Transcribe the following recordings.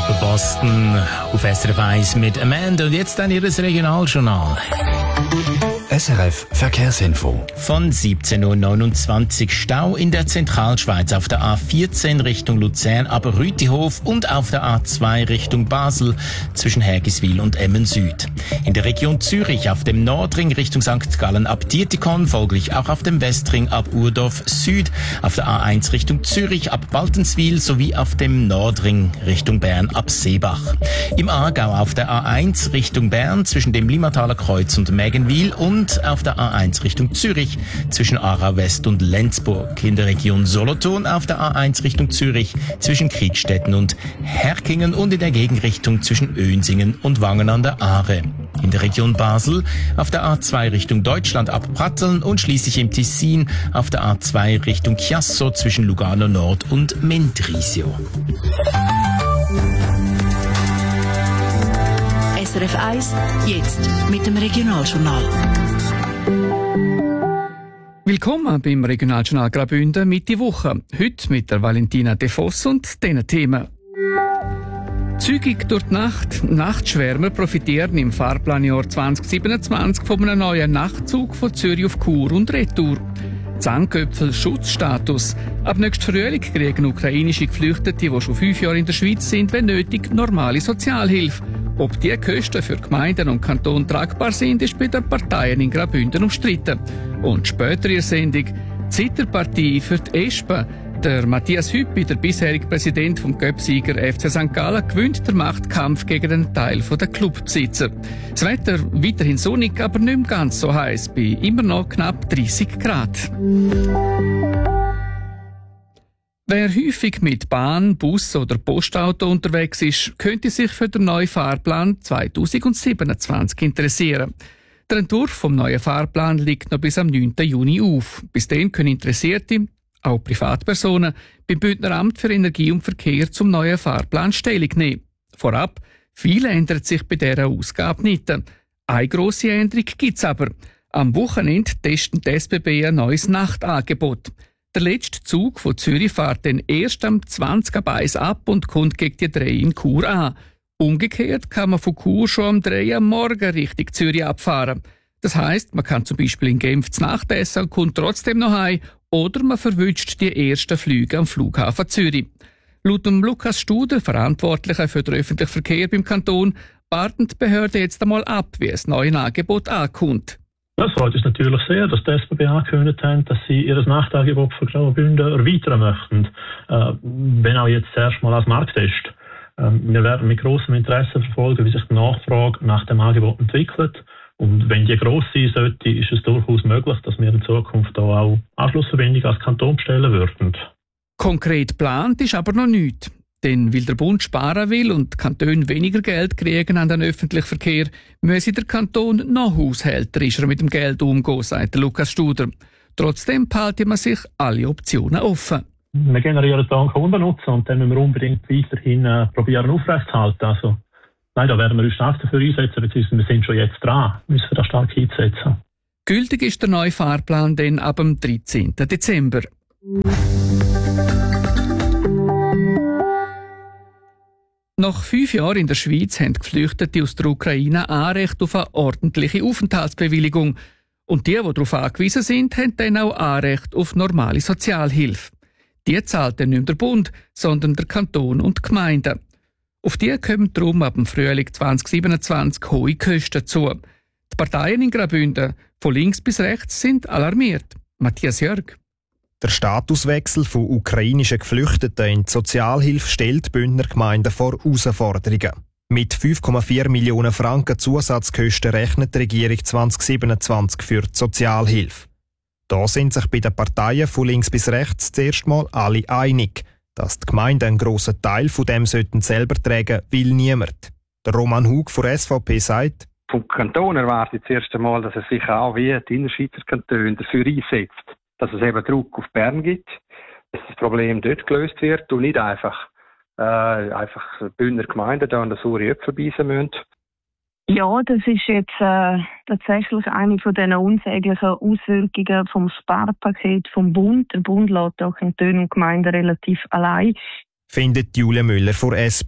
Boston auf SRF 1 mit Amanda und jetzt dann Ihres Regionaljournal. SRF Verkehrsinfo. Von 17.29 Uhr Stau in der Zentralschweiz auf der A14 Richtung Luzern ab Rütihof und auf der A2 Richtung Basel zwischen Hergiswil und Emmen Süd. In der Region Zürich auf dem Nordring Richtung St. Gallen ab Dietikon, folglich auch auf dem Westring ab Urdorf Süd, auf der A1 Richtung Zürich ab Baltenswil sowie auf dem Nordring Richtung Bern ab Seebach. Im Aargau auf der A1 Richtung Bern zwischen dem Limmataler Kreuz und Mägenwil und auf der A1 Richtung Zürich zwischen Aarau West und Lenzburg. In der Region Solothurn auf der A1 Richtung Zürich zwischen Kriegstetten und Herkingen und in der Gegenrichtung zwischen Önsingen und Wangen an der Aare. In der Region Basel auf der A2 Richtung Deutschland ab Pratteln und schließlich im Tessin auf der A2 Richtung Chiasso zwischen Lugano Nord und Mendrisio. SRF 1, jetzt mit dem Regionaljournal. Willkommen beim Regionaljournal Graubünden Mitte Woche. Heute mit der Valentina De Voss und diesen Themen. Zügig durch die Nacht. Nachtschwärmer profitieren im Fahrplanjahr 2027 von einem neuen Nachtzug von Zürich auf Chur und Retour. Zahnköpfel Schutzstatus. Ab nächstem Frühling kriegen ukrainische Geflüchtete, die schon 5 Jahre in der Schweiz sind, wenn nötig, normale Sozialhilfe. Ob die Kosten für Gemeinden und Kanton tragbar sind, ist bei den Parteien in Graubünden umstritten. Und später in der Sendung die Zitterpartie für die Espen. Der Matthias Hüppi, der bisherige Präsident vom Cup-Sieger FC St. Gallen, gewinnt den Machtkampf gegen einen Teil der Clubbesitzer. Das Wetter weiterhin sonnig, aber nicht mehr ganz so heiß, bei immer noch knapp 30 Grad. Wer häufig mit Bahn, Bus oder Postauto unterwegs ist, könnte sich für den neuen Fahrplan 2027 interessieren. Der Entwurf vom neuen Fahrplan liegt noch bis am 9. Juni auf. Bis dahin können Interessierte, auch Privatpersonen, beim Bündneramt für Energie und Verkehr zum neuen Fahrplan Stellung nehmen. Vorab, viel ändert sich bei dieser Ausgabe nicht. Eine grosse Änderung gibt es aber. Am Wochenende testen die SBB ein neues Nachtangebot. Der letzte Zug von Zürich fährt dann erst am 20 ab 1 ab und kommt gegen die 3 in Chur an. Umgekehrt kann man von Chur schon am 3 am Morgen Richtung Zürich abfahren. Das heisst, man kann zum Beispiel in Genf zu Nacht essen und kommt trotzdem noch heim, oder man verwünscht die ersten Flüge am Flughafen Zürich. Laut dem Lukas Studer, Verantwortlicher für den öffentlichen Verkehr beim Kanton, warten die Behörden jetzt einmal ab, wie das neue Angebot ankommt. Es freut uns natürlich sehr, dass die SBB angekündigt haben, dass sie ihr Nachtangebot für Graubünden erweitern möchten. Wenn auch jetzt zuerst mal als Markttest. Wir werden mit grossem Interesse verfolgen, wie sich die Nachfrage nach dem Angebot entwickelt. Und wenn die gross sein sollte, ist es durchaus möglich, dass wir in Zukunft auch Anschlussverbindungen als Kanton bestellen würden. Konkret geplant ist aber noch nichts. Denn weil der Bund sparen will und die Kantone weniger Geld kriegen an den öffentlichen Verkehr, müsse der Kanton noch haushälterischer mit dem Geld umgehen, sagt Lukas Studer. Trotzdem behalten man sich alle Optionen offen. Wir generieren da einen Kundennutzen und den müssen wir unbedingt weiterhin probieren aufrechtzuerhalten. Also, nein, da werden wir uns stark dafür einsetzen, beziehungsweise wir sind schon jetzt dran, müssen wir da stark einsetzen. Gültig ist der neue Fahrplan dann ab dem 13. Dezember. Nach 5 Jahren in der Schweiz haben Geflüchtete aus der Ukraine Anrecht auf eine ordentliche Aufenthaltsbewilligung. Und die darauf angewiesen sind, haben dann auch Anrecht auf normale Sozialhilfe. Die zahlt dann nicht mehr der Bund, sondern der Kanton und die Gemeinden. Auf die kommen darum ab dem Frühling 2027 hohe Kosten zu. Die Parteien in Graubünden, von links bis rechts, sind alarmiert. Matthias Jörg. Der Statuswechsel von ukrainischen Geflüchteten in die Sozialhilfe stellt die Bündner Gemeinden vor Herausforderungen. Mit 5,4 Millionen Franken Zusatzkosten rechnet die Regierung 2027 für die Sozialhilfe. Da sind sich bei den Parteien von links bis rechts zuerst mal alle einig. Dass die Gemeinden einen grossen Teil von dem selber tragen, will niemand. Der Roman Hug von SVP sagt: Vom Kanton erwartet zuerst einmal, dass er sich auch wie die Innerschweizer Kantone dafür einsetzt, dass es eben Druck auf Bern gibt, dass das Problem dort gelöst wird und nicht einfach Bündner Gemeinden da an der saure Äpfel beißen müssen. Ja, das ist jetzt tatsächlich eine von diesen unsäglichen Auswirkungen vom Sparpaket vom Bund. Der Bund lässt auch Kantone und Gemeinden relativ allein. Findet Julia Müller von SP.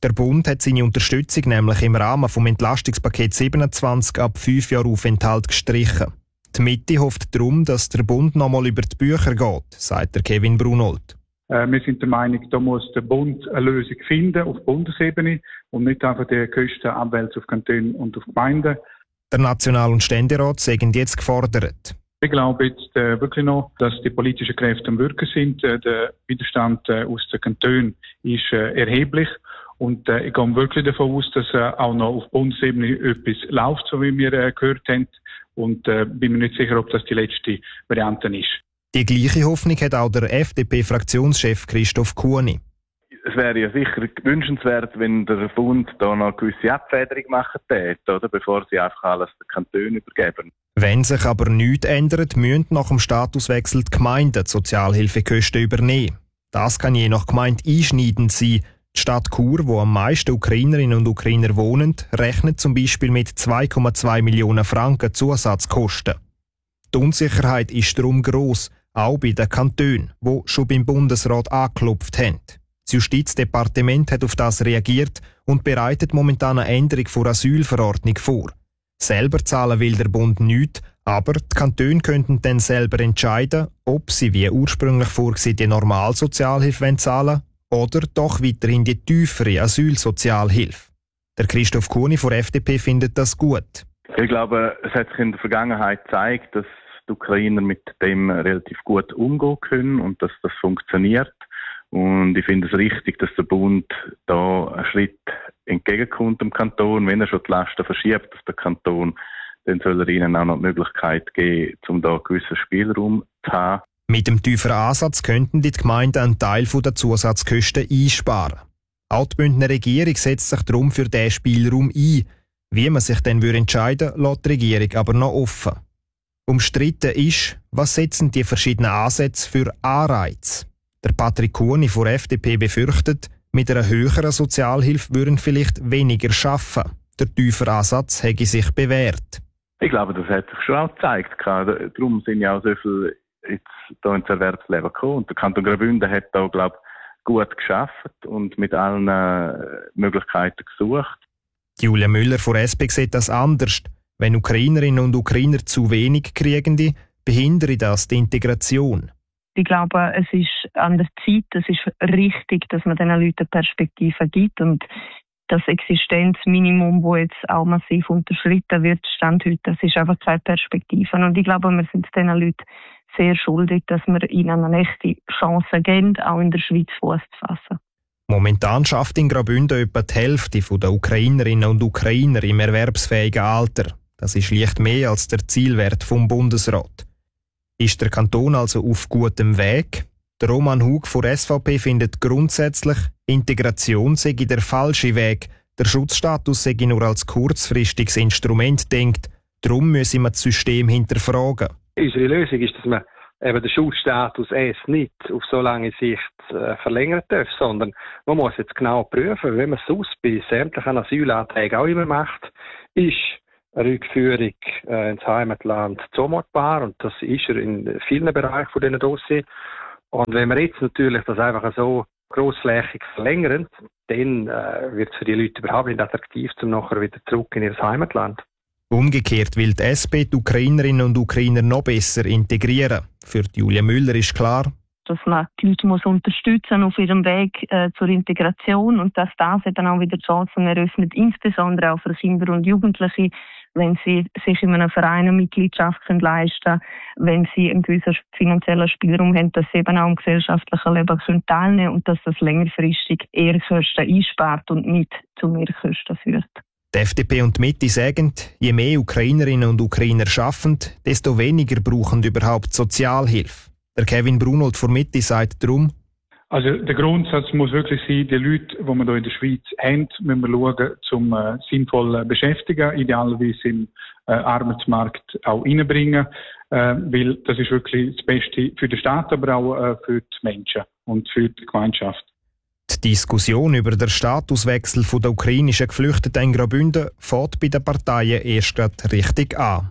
Der Bund hat seine Unterstützung nämlich im Rahmen vom Entlastungspaket 27 ab 5 Jahren Aufenthalt gestrichen. Die Mitte hofft darum, dass der Bund nochmal über die Bücher geht, sagt der Kevin Brunold. Wir sind der Meinung, da muss der Bund eine Lösung finden auf Bundesebene und nicht einfach die Kosten abwälzen auf Kantone und auf Gemeinden. Der National- und Ständerat sind jetzt gefordert. Ich glaube jetzt wirklich noch, dass die politischen Kräfte am Wirken sind. Der Widerstand aus den Kantonen ist erheblich. Und ich gehe wirklich davon aus, dass auch noch auf Bundesebene etwas läuft, so wie wir gehört haben. Und bin mir nicht sicher, ob das die letzte Variante ist. Die gleiche Hoffnung hat auch der FDP-Fraktionschef Christoph Kuhni. Es wäre ja sicher wünschenswert, wenn der Bund da noch eine gewisse Abfederung machen täte, oder? Bevor sie einfach alles den Kantonen übergeben. Wenn sich aber nichts ändert, müssen nach dem Statuswechsel die Gemeinden die Sozialhilfekosten übernehmen. Das kann je nach Gemeinde einschneidend sein. Die Stadt Chur, wo am meisten Ukrainerinnen und Ukrainer wohnen, rechnet zum Beispiel mit 2,2 Millionen Franken Zusatzkosten. Die Unsicherheit ist darum gross, auch bei den Kantonen, die schon beim Bundesrat angeklopft haben. Das Justizdepartement hat auf das reagiert und bereitet momentan eine Änderung der Asylverordnung vor. Selber zahlen will der Bund nichts, aber die Kantone könnten dann selber entscheiden, ob sie wie ursprünglich vorgesehen die Normalsozialhilfe zahlen oder doch weiterhin die tiefere Asylsozialhilfe. Der Christoph Kuhni von der FDP findet das gut. Ich glaube, es hat sich in der Vergangenheit gezeigt, dass die Ukrainer mit dem relativ gut umgehen können und dass das funktioniert. Und ich finde es richtig, dass der Bund da einen Schritt entgegenkommt dem Kanton. Wenn er schon die Lasten verschiebt auf den Kanton, dann soll er ihnen auch noch die Möglichkeit geben, um da einen gewissen Spielraum zu haben. Mit dem tieferen Ansatz könnten die Gemeinden einen Teil der Zusatzkosten einsparen. Auch die Bündner Regierung setzt sich darum für diesen Spielraum ein. Wie man sich dann entscheiden würde, lässt die Regierung aber noch offen. Umstritten ist, was setzen die verschiedenen Ansätze für Anreize. Der Patrick Kuhni von der FDP befürchtet, mit einer höheren Sozialhilfe würden vielleicht weniger arbeiten. Der tiefere Ansatz hätte sich bewährt. Ich glaube, das hat sich schon auch gezeigt. Darum sind ja auch so viele jetzt hier ins Erwerbsleben gekommen. Und der Kanton Graubünden hat da, glaube ich, gut geschafft und mit allen Möglichkeiten gesucht. Julia Müller von der SP sieht das anders. Wenn Ukrainerinnen und Ukrainer zu wenig kriegen, behindere das die Integration. Ich glaube, es ist an der Zeit, es ist richtig, dass man diesen Leuten Perspektiven gibt und das Existenzminimum, das jetzt auch massiv unterschritten wird, Stand heute, das ist einfach keine Perspektive. Und ich glaube, wir sind diesen Leuten sehr schuldig, dass wir ihnen eine echte Chance geben, auch in der Schweiz Fuß zu fassen. Momentan schafft in Graubünden etwa die Hälfte der Ukrainerinnen und Ukrainer im erwerbsfähigen Alter. Das ist leicht mehr als der Zielwert vom Bundesrat. Ist der Kanton also auf gutem Weg? Der Roman Hug von der SVP findet grundsätzlich, Integration sei der falsche Weg. Der Schutzstatus sei nur als kurzfristiges Instrument denkt. Darum müsse man das System hinterfragen. Unsere Lösung ist, dass man eben den Schutzstatus erst nicht auf so lange Sicht verlängern darf, sondern man muss jetzt genau prüfen, wenn man es sonst bei sämtlichen Asylanträgen auch immer macht, ist eine Rückführung ins Heimatland zumutbar und das ist er in vielen Bereichen von diesen Dossiers. Und wenn wir jetzt natürlich das einfach so grossflächig verlängern, dann wird es für die Leute überhaupt nicht attraktiv, um nachher wieder zurück in ihr Heimatland. Umgekehrt will die SP die Ukrainerinnen und Ukrainer noch besser integrieren. Für Julia Müller ist klar, dass man die Leute muss unterstützen auf ihrem Weg zur Integration und dass das eben auch wieder Chancen eröffnet, insbesondere auch für Kinder und Jugendliche, wenn sie sich in einem Verein eine Mitgliedschaft leisten können, wenn sie einen gewissen finanziellen Spielraum haben, dass sie eben auch am gesellschaftlichen Leben teilnehmen können und dass das längerfristig eher Kosten einspart und nicht zu mehr Kosten führt. Die FDP und die Mitte sagen, je mehr Ukrainerinnen und Ukrainer arbeiten, desto weniger brauchen überhaupt Sozialhilfe. Der Kevin Brunold von Mitte sagt darum, also der Grundsatz muss wirklich sein, die Leute, die wir hier in der Schweiz haben, müssen wir schauen, zum sinnvoll beschäftigen, idealerweise im Arbeitsmarkt auch reinbringen, weil das ist wirklich das Beste für den Staat, aber auch für die Menschen und für die Gemeinschaft. Die Diskussion über den Statuswechsel der ukrainischen Geflüchteten in Graubünden fängt bei den Parteien erst gerade richtig an.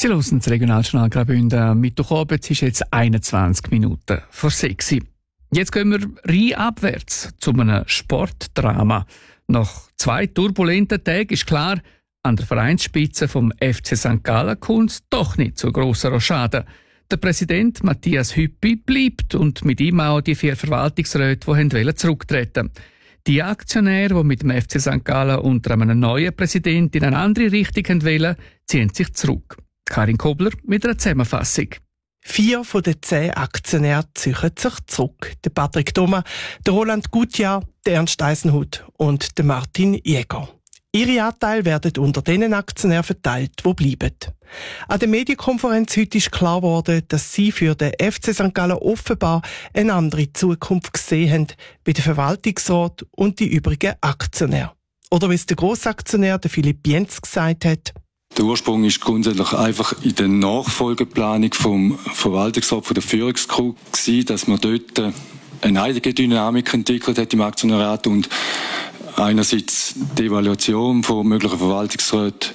Sie hören das Regionaljournal Graubünden. Mittwochabend ist jetzt 21 Minuten vor 6 Uhr. Jetzt gehen wir rheinabwärts zu einem Sportdrama. Nach 2 turbulenten Tagen ist klar, an der Vereinsspitze vom FC St. Gallen kommt es doch nicht zu grosser Rochade. Der Präsident Matthias Hüppi bleibt und mit ihm auch die 4 Verwaltungsräte, die zurücktreten wollten. Die Aktionäre, die mit dem FC St. Gallen unter einem neuen Präsidenten in eine andere Richtung wollen, ziehen sich zurück. Karin Kobler mit einer Zusammenfassung. 4 von den 10 Aktionären ziehen sich zurück. Der Patrick Thoma, der Roland Gutjahr, der Ernst Eisenhut und der Martin Jäger. Ihre Anteile werden unter den Aktionären verteilt, die bleiben. An der Medienkonferenz heute ist klar geworden, dass sie für den FC St. Gallen offenbar eine andere Zukunft gesehen haben bei den Verwaltungsrat und die übrigen Aktionäre. Oder wie es der Grossaktionär, der Philipp Bienz, gesagt hat: Der Ursprung ist grundsätzlich einfach in der Nachfolgeplanung vom Verwaltungsrat, von der Führungskrew gewesen, dass man dort eine eigene Dynamik entwickelt hat im Aktionariat und einerseits die Evaluation von möglichen Verwaltungsräten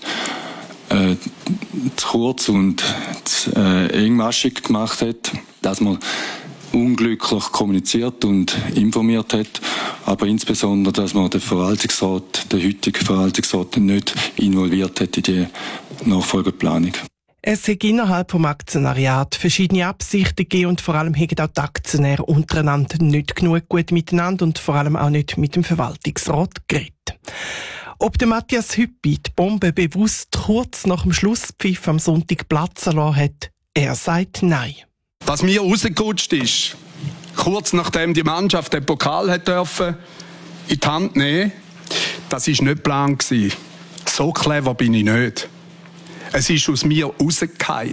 zu kurz und zu engmaschig gemacht hat, dass man unglücklich kommuniziert und informiert hat, aber insbesondere, dass man den heutigen Verwaltungsrat nicht involviert hat in die Nachfolgeplanung. Es hat innerhalb vom Aktionariat verschiedene Absichten gegeben und vor allem haben auch die Aktionäre untereinander nicht genug gut miteinander und vor allem auch nicht mit dem Verwaltungsrat geredet. Ob der Matthias Hüppi die Bombe bewusst kurz nach dem Schlusspfiff am Sonntag platzen lassen hat, er sagt nein. Was mir rausgerutscht ist, kurz nachdem die Mannschaft den Pokal hat dürfen in die Hand nehmen, das war nicht Plan gewesen. So clever bin ich nicht. Es ist aus mir rausgefallen.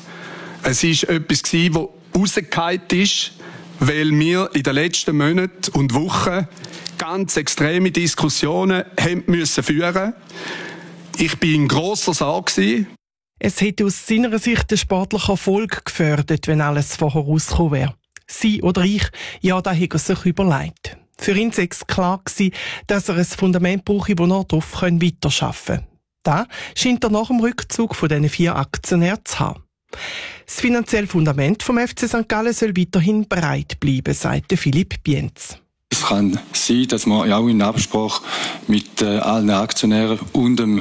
Es ist etwas gewesen, das rausgefallen ist, weil wir in den letzten Monaten und Wochen ganz extreme Diskussionen haben müssen führen. Ich bin in grosser Sorge. Es hätte aus seiner Sicht den sportlichen Erfolg gefördert, wenn alles vorher rausgekommen wäre. Sie oder ich, ja, da hätte er sich überlegt. Für ihn sei es klar gewesen, dass er ein Fundament brauche, wo er darauf weiterarbeiten kann. Da scheint er nach dem Rückzug von diesen 4 Aktionären zu haben. Das finanzielle Fundament vom FC St. Gallen soll weiterhin breit bleiben, sagt Philipp Bienz. Es kann sein, dass man auch in Absprache mit allen Aktionären und dem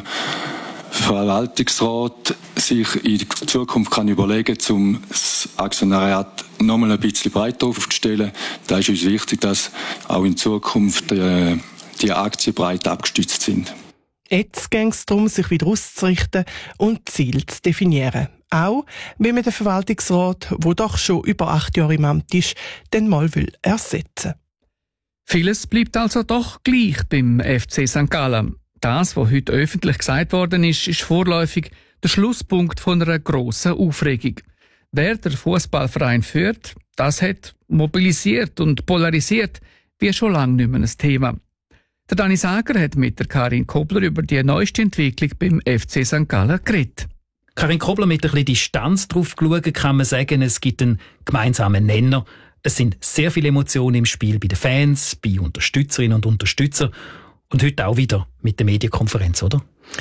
Verwaltungsrat sich in Zukunft kann überlegen, um das Aktionariat noch mal ein bisschen breiter aufzustellen. Da ist uns wichtig, dass auch in Zukunft die Aktien breit abgestützt sind. Jetzt ging es darum, sich wieder auszurichten und Ziele zu definieren. Auch, wie man den Verwaltungsrat, der doch schon über 8 Jahre im Amt ist, dann mal ersetzen will. Vieles bleibt also doch gleich beim FC St. Gallen. Das, was heute öffentlich gesagt worden ist vorläufig der Schlusspunkt von einer grossen Aufregung. Wer der Fußballverein führt, das hat mobilisiert und polarisiert wie schon lange nicht mehr ein Thema. Der Dani Sager hat mit der Karin Kobler über die neueste Entwicklung beim FC St. Gallen geredet. Karin Kobler, mit ein bisschen Distanz drauf geschaut, kann man sagen, es gibt einen gemeinsamen Nenner. Es sind sehr viele Emotionen im Spiel bei den Fans, bei Unterstützerinnen und Unterstützern und heute auch wieder mit der Medienkonferenz, oder?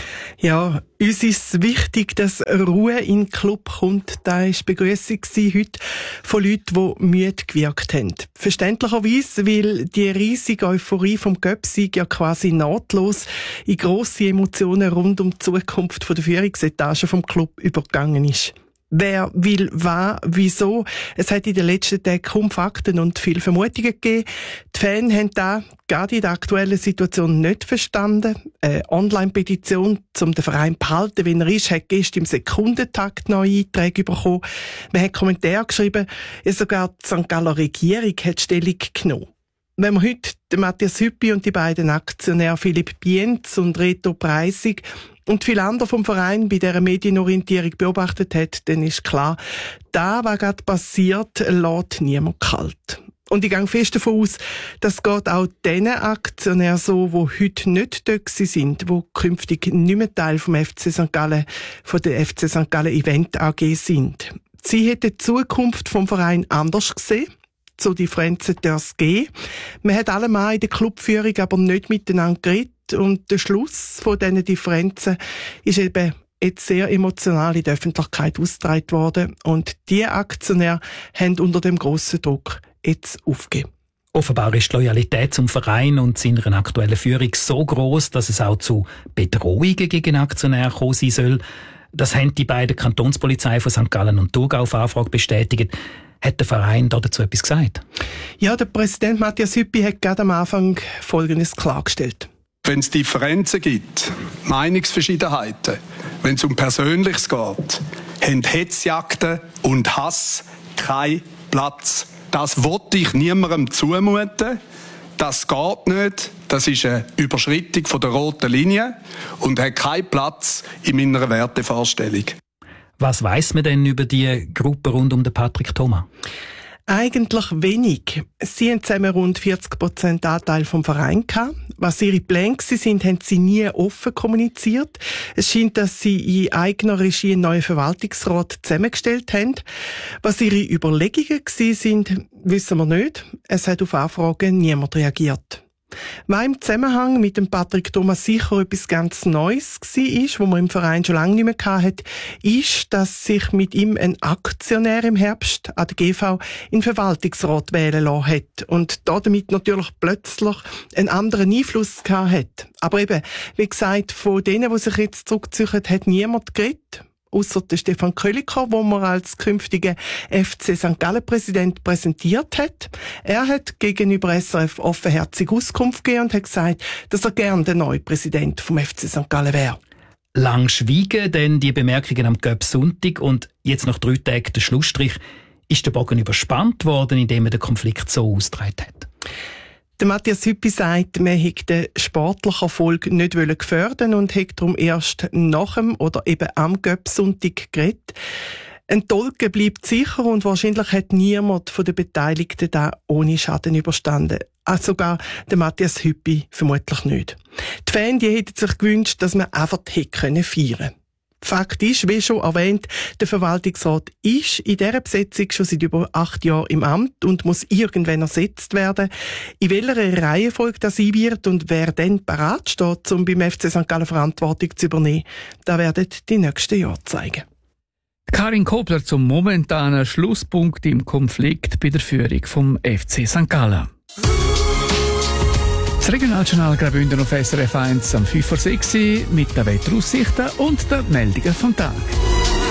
Ja, uns ist wichtig, dass Ruhe in den Club kommt. Da war die Begrüssung heute von Leuten, die müde gewirkt haben. Verständlicherweise, weil die riesige Euphorie vom Göpsieg ja quasi nahtlos in grosse Emotionen rund um die Zukunft der Führungsetage vom Club übergegangen ist. Wer will, was, wieso? Es hat in den letzten Tagen kaum Fakten und viele Vermutungen gegeben. Die Fans haben da gerade in der aktuellen Situation nicht verstanden. Eine Online-Petition, um den Verein zu behalten, wie er ist, hat gestern im Sekundentakt neue Einträge bekommen. Man hat Kommentare geschrieben, sogar die St. Galler Regierung hat Stellung genommen. Wenn man heute den Matthias Hüppi und die beiden Aktionäre Philipp Bienz und Reto Preisig und viele andere vom Verein bei dieser Medienorientierung beobachtet hat, dann ist klar, da, was gerade passiert, lässt niemand kalt. Und ich gehe fest davon aus, das geht auch den Aktionären so, die heute nicht dort sind, die künftig nicht mehr Teil vom FC St. Gallen, von der FC St. Gallen Event AG sind. Sie hätten die Zukunft vom Verein anders gesehen. So Differenzen darf es geben. Man hat allemal in der Clubführung aber nicht miteinander geredet und der Schluss von diesen Differenzen ist eben jetzt sehr emotional in der Öffentlichkeit ausgetragen worden und die Aktionäre haben unter dem grossen Druck jetzt aufgegeben. Offenbar ist die Loyalität zum Verein und seiner aktuellen Führung so gross, dass es auch zu Bedrohungen gegen Aktionäre kommen sein soll. Das haben die beiden Kantonspolizeien von St. Gallen und Thurgau auf Anfrage bestätigt. Hat der Verein dazu etwas gesagt? Ja, der Präsident Matthias Hüppi hat gerade am Anfang Folgendes klargestellt. Wenn es Differenzen gibt, Meinungsverschiedenheiten, wenn es um Persönliches geht, haben Hetzjagden und Hass keinen Platz. Das wollte ich niemandem zumuten. Das geht nicht. Das ist eine Überschreitung von der roten Linie und hat keinen Platz in meiner Wertevorstellung. Was weiss man denn über die Gruppe rund um den Patrick Thoma? Eigentlich wenig. Sie haben zusammen rund 40% Anteil vom Verein gehabt. Was ihre Pläne sind, haben sie nie offen kommuniziert. Es scheint, dass sie in eigener Regie einen neuen Verwaltungsrat zusammengestellt haben. Was ihre Überlegungen sind, wissen wir nicht. Es hat auf Anfragen niemand reagiert. Was im Zusammenhang mit dem Patrick Thoma sicher etwas ganz Neues war, was man im Verein schon lange nicht mehr hatte, ist, dass sich mit ihm ein Aktionär im Herbst an der GV in den Verwaltungsrat wählen lassen hat und damit natürlich plötzlich einen anderen Einfluss gehabt hat. Aber eben, wie gesagt, von denen, die sich jetzt zurückziehen, hat niemand geredet. Ausser der Stefan Köliker, den man als künftiger FC St. Gallen-Präsident präsentiert hat. Er hat gegenüber SRF offenherzig Auskunft gegeben und hat gesagt, dass er gerne der neue Präsident vom FC St. Gallen wäre. Lang schwiegen denn die Bemerkungen am Göpp-Sonntag und jetzt nach 3 Tagen der Schlussstrich ist der Bogen überspannt worden, indem er den Konflikt so ausgetragen hat. Der Matthias Hüppi sagt, man hätte den sportlichen Erfolg nicht gefördern und hätte darum erst nach dem oder eben am Göpp-Sonntag geredet. Ein Tolken bleibt sicher und wahrscheinlich hat niemand von den Beteiligten da ohne Schaden überstanden. Also sogar der Matthias Hüppi vermutlich nicht. Die Fans, die hätten sich gewünscht, dass man einfach feiern können. Fakt ist, wie schon erwähnt, der Verwaltungsrat ist in dieser Besetzung schon seit über 8 Jahren im Amt und muss irgendwann ersetzt werden. In welcher Reihenfolge das sein wird und wer dann parat steht, um beim FC St. Gallen Verantwortung zu übernehmen, das werden die nächsten Jahre zeigen. Karin Kobler zum momentanen Schlusspunkt im Konflikt bei der Führung vom FC St. Gallen. Das Regionaljournal Graubünden auf SRF 1 am 5:06 mit den Wetteraussichten und den Meldungen vom Tag.